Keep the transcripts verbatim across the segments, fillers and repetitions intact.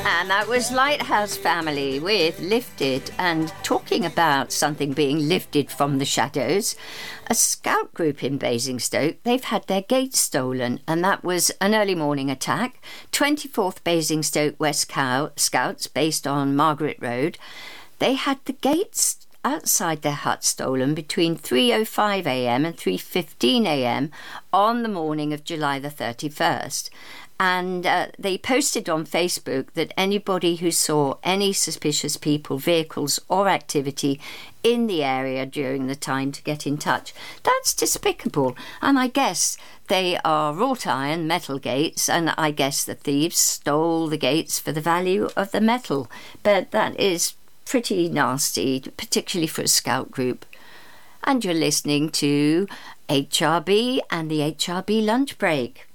And that was Lighthouse Family with Lifted. And talking about something being lifted from the shadows, a scout group in Basingstoke, they've had their gates stolen, and that was an early morning attack. twenty-fourth Basingstoke West Cow Scouts, based on Margaret Road, they had the gates outside their hut stolen between three oh five a m and three fifteen a m on the morning of July the thirty-first. And uh, they posted on Facebook that anybody who saw any suspicious people, vehicles or activity in the area during the time to get in touch. That's despicable. And I guess they are wrought iron metal gates, and I guess the thieves stole the gates for the value of the metal. But that is pretty nasty, particularly for a scout group. And you're listening to H R B and the H R B lunch break.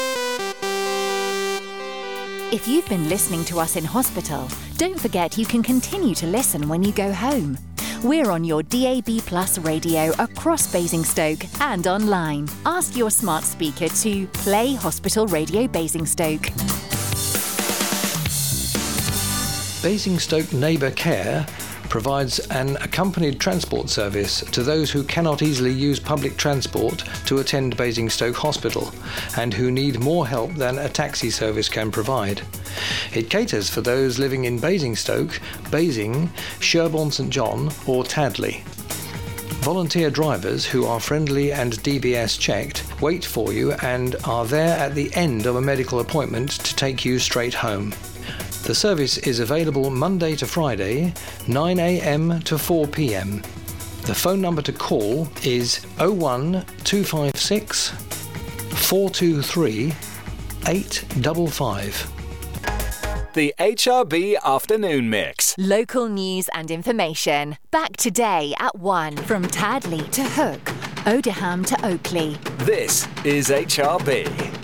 If you've been listening to us in hospital, don't forget you can continue to listen when you go home. We're on your D A B Plus radio across Basingstoke and online. Ask your smart speaker to play Hospital Radio Basingstoke. Basingstoke Neighbour Care provides an accompanied transport service to those who cannot easily use public transport to attend Basingstoke Hospital and who need more help than a taxi service can provide. It caters for those living in Basingstoke, Basing, Sherborne St John or Tadley. Volunteer drivers who are friendly and D B S checked wait for you and are there at the end of a medical appointment to take you straight home. The service is available Monday to Friday, nine a m to four p m. The phone number to call is oh one two five six, four two three, eight five five. The H R B Afternoon Mix. Local news and information. Back today at one. From Tadley to Hook, Odiham to Oakley. This is H R B.